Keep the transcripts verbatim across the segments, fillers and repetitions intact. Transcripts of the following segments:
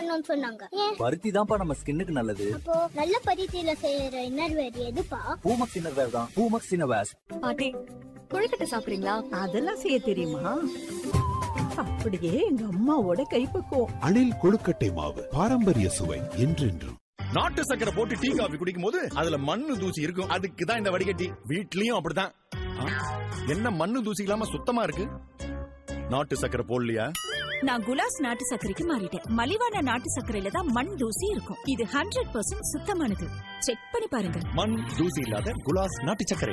செய்யணும்னு சொன்னாங்க. ஏன்? பருத்தி தான்ப்பா நம்ம ஸ்கின்னுக்கு நல்லது. அப்போ நல்ல பருத்தியில செய்யற இன்னர்வேர் எதுப்பா? பூமக்ஸ் இன்னர்வேர் தான். பூமக்ஸ் இன்னர்வேர்ஸ். பாட்டி கொழுக்கட்டை சாப்பிடுறீங்களா? அதெல்லாம் செய்ய தெரியுமா? அப்படியே எங்க அம்மாவோட கைப்பக்குவம். அணில் கொழுக்கட்டை மாவு பாரம்பரிய சுவை என்றென்றும். நாட்டு சக்கரை போட்டு டீ காபி குடிக்கும் போது அதுல மண்ணு தூசி இருக்கும். அதுக்கு தான் இந்த வடிகட்டி. வீட்லயும் அப்படிதான். என்ன மண்ணு தூசி இல்லாம சுத்தமா இருக்கு? நாட்டு சக்கரை போடலையா? நான் குலாஸ் நாட்டு சர்க்கரைக்கு மாறிட்டேன். மலிவான நாட்டு சர்க்கரையில தான் மண் தூசி இருக்கும். இது ஹண்ட்ரட் பர்சன்ட் சுத்தமானது. செக் பண்ணி பாருங்க. மண் தூசி இல்லாத குலாஸ் நாட்டு சர்க்கரை.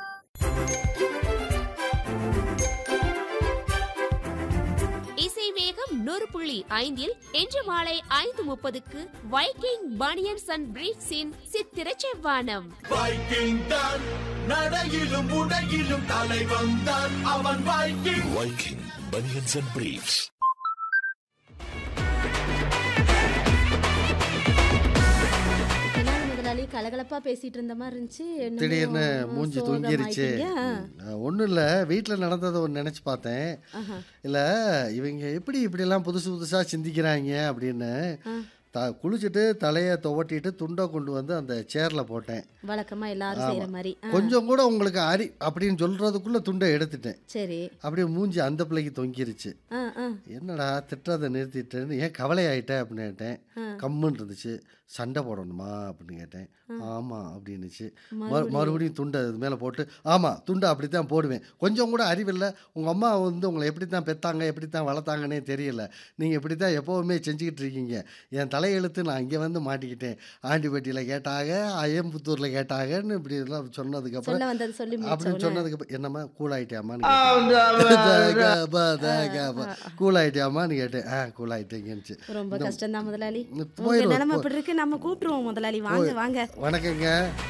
இசை வேகம் நூறு புள்ளி ஐந்தில் இன்று மாலை ஐந்து முப்பதுக்கு வைக்கிங் பனியன்ஸ் அண்ட் பிரீஃப்ஸின் சித்திர செவ்வானம். வைக்கிங் தான் நடையிலும் உடையிலும் தலைவன் தான் அவன். Viking Viking banians and briefs. கலகலப்பா பேசிட்டு இருந்த மாதிரி இருந்துச்சு. திடீர்னு மூஞ்சி தூங்கிருச்சு. ஒன்றும் இல்லை, வீட்டில் நடந்ததை ஒன்று நினச்சி பார்த்தேன். இல்லை இவங்க எப்படி இப்படிலாம் புதுசு புதுசாக சிந்திக்கிறாங்க அப்படின்னு த குளிச்சுட்டு தலையை துவட்டிட்டு துண்டை கொண்டு வந்து அந்த சேரில் போட்டேன். வழக்கமாக எல்லாரும் செய்கிற மாதிரி. கொஞ்சம் கூட உங்களுக்கு அரி அப்படின்னு சொல்கிறதுக்குள்ளே துண்டை எடுத்துட்டேன். சரி. அப்படியே மூஞ்சி அந்த பிள்ளைக்கு தொங்கிருச்சு. என்னடா திட்டுறதை நிறுத்திட்டேன்னு, ஏன் கவலை ஆகிட்டேன் அப்படின்னு கேட்டேன். கம்முன்னு இருந்துச்சு. சண்டை போடணுமா அப்படின்னு கேட்டேன். ஆமாம் அப்படின்னுச்சு. மறு மறுபடியும் துண்டை அது மேலே போட்டு ஆமாம் துண்டை அப்படி தான் போடுவேன். கொஞ்சம் கூட அறிவில்லை. உங்கள் அம்மா வந்து உங்களை எப்படி தான் பெற்றாங்க எப்படி தான் வளர்த்தாங்கன்னே தெரியல. நீங்கள் எப்படி தான் எப்போவுமே செஞ்சுக்கிட்டு இருக்கீங்க. என் தலையெழுத்து நான் இங்கே வந்து மாட்டிக்கிட்டேன். ஆண்டிப்பட்டியில் கேட்டாங்க, அயம்புத்தூரில் கேட்டாங்கன்னு இப்படி எல்லாம் சொன்னதுக்கப்புறம் அப்படின்னு சொன்னதுக்கப்புறம் என்னம்மா கூல் ஆகிட்டியாமான்னு கூல் ஆகிட்டியாமான்னு கேட்டேன். ஆ கூல் ஆகிட்டேங்கன்னு. ரொம்ப கஷ்டம் தான் முதலாளி. நிலைமை அப்படி இருக்கு. நம்ம கூப்பிட்டுருவோம் முதலாளி. வாங்க வாங்க. வணக்கங்க.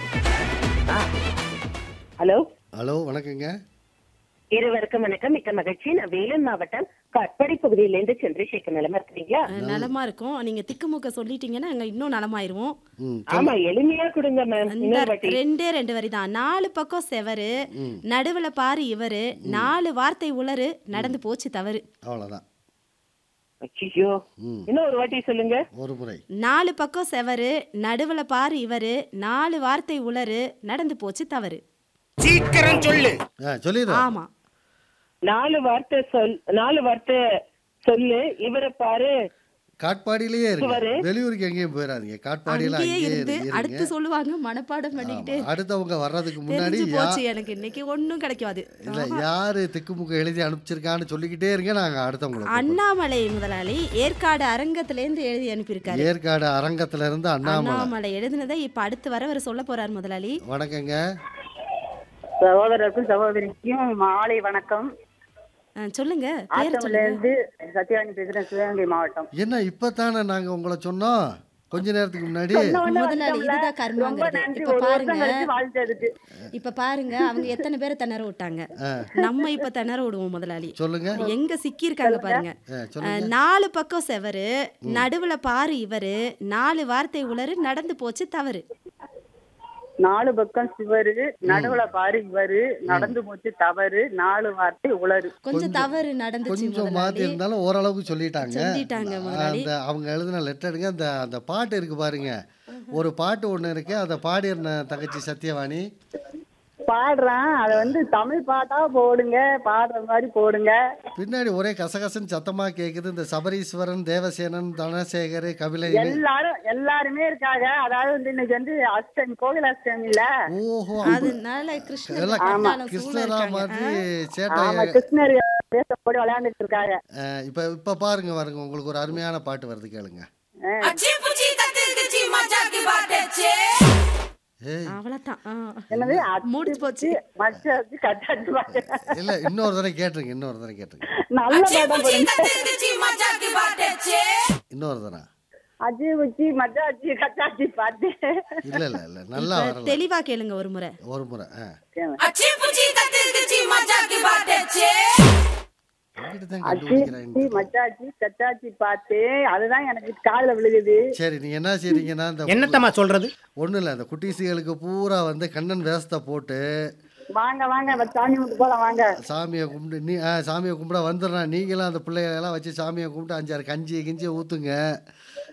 ஹலோ ஹலோ வணக்கங்க. இருவருக்கும் வணக்கம். மிக்க மகிழ்ச்சி. நான் வேலூர் மாவட்டம் கட்படி பகுதியிலேருந்து சந்திரசேகர். நலமா இருக்கீங்களா? நலமா இருக்கும். நீங்க திக்குமுக்க சொல்லிட்டீங்கன்னா நாங்க இன்னும் நலமாயிருவோம். ஆமா எளிமையா கொடுங்க மேம். ரெண்டே ரெண்டு வரி தான். நாலு பக்கம் செவரு, நடுவுல பாரு இவரு, நாலு வார்த்தை உளறு, நடந்து போச்சு தவறு. அவ்வளவுதான். ஐயோ இன்னும் ஒரு வாட்டி சொல்லுங்க. ஒரு முறை. நாலு பக்கம் செவரு, நடுவுல பாரு இவரு, நாலு வார்த்தை உளறு, நடந்து போச்சு தவறு. சீக்கிரம் சொல்லு. சொல்லிடு. ஆமா. நாலு வார்த்தை சொல் நாலு வார்த்தை சொல்லு. இவரை பாரு. காட்பாடியிலேயே இருக்கு. வெளியூருக்கு எங்கேயும் போயிடாதீங்க. காட்பாடியில இருந்து அடுத்து சொல்லுவாங்க. மனப்பாடம் பண்ணிக்கிட்டே அடுத்தவங்க வர்றதுக்கு முன்னாடி எனக்கு இன்னைக்கு ஒன்னும் கிடைக்காது. இல்ல யாரு திக்குமுக்க எழுதி அனுப்பிச்சிருக்கான்னு சொல்லிக்கிட்டே இருங்க. நாங்க அடுத்தவங்க. அண்ணாமலை முதலாளி ஏற்காடு அரங்கத்துல இருந்து எழுதி அனுப்பியிருக்காரு. ஏற்காடு அரங்கத்துல இருந்து அண்ணாமலை அண்ணாமலை எழுதினதை இப்ப அடுத்து வர அவர் சொல்ல போறார் முதலாளி. வணக்கங்க. சகோதரருக்கும் சகோதரிக்கும் மாலை வணக்கம். சொல்லுங்க. சத்யானி பேசுறேன், சிவகங்கை மாவட்டம். என்ன இப்பதானே நாங்க உங்களை சொன்னோம் கொஞ்ச நேரத்துக்கு முன்னாடி. முதலாளி இதுதான் கர்மாங்கிறது. இப்ப பாருங்க இப்ப பாருங்க அவங்க எத்தனை பேரை திணற விட்டாங்க. நம்ம இப்ப திணற விடுவோம் முதலாளி. சொல்லுங்க. எங்க சிக்கி இருக்காங்க பாருங்க. நாலு பக்கம் செவரு, நடுவுல பாரு இவரு, நாலு வார்த்தை உளறு, நடந்து போச்சு தவறு. நாலு பக்கம் சிவரு, நடுவுல பாரு இவரு, நடந்து போச்சு தவறு, நாலு வார்த்தை உளறு. கொஞ்சம் தவறு நடந்துச்சு. கொஞ்சம் மாத்தி இருந்தாலும் ஓரளவுக்கு சொல்லிட்டாங்க. சொல்லிட்டாங்க முதலாளி. அந்த அவங்க எழுதின லெட்டருங்க. அந்த அந்த பாட்டு இருக்கு பாருங்க. ஒரு பாட்டு ஒண்ணு இருக்கு. அதை பாடின தங்கச்சி சத்யவாணி பாடுறான். அதை வந்து தமிழ் பாட்டா போடுங்க, பாடுற மாதிரி போடுங்க. பின்னாடி ஒரே கசகசன் சத்தமா கேக்குது. இந்த சபரீஸ்வரன், தேவசேனன், தனசேகர், கபிலை எல்லாரும் எல்லாருமே இருக்காங்க. அதாவது வந்து இன்னைக்கு வந்து அஷ்டமி, கோவில் அஷ்டமி இல்ல. ஓஹோ அதனால கிருஷ்ணர் கிருஷ்ணரா மாதிரி சேட்டை கிருஷ்ணர் போட்டு விளையாண்டுட்டு இருக்காங்க. இப்ப இப்ப பாருங்க பாருங்க உங்களுக்கு ஒரு அருமையான பாட்டு வருது கேளுங்க. இல்ல இன்னொரு தடவை கேட்டுருங்க. இன்னொரு தடவை கேட்டுருங்க. இன்னொரு தடவை இல்ல இல்ல இல்ல நல்லா தெளிவா கேளுங்க. ஒரு முறை ஒரு முறை சரி நீங்க என்ன செய்றீங்கன்னா என்னத்தமா சொல்றது ஒண்ணு இல்ல. அந்த குட்டீசிகளுக்கு பூரா வந்து கண்ணன் வேஷத்தை போட்டு வாங்க வாங்க சாமி கும்பிட்டு போலாம் வாங்க. சாமியை கும்பிட்டு நீ சாமியை கும்பிட வந்துடுறேன். நீங்களும் அந்த பிள்ளைகளை எல்லாம் வச்சு சாமியை கும்பிட்டு அஞ்சாறு கஞ்சி கிஞ்சி ஊத்துங்க.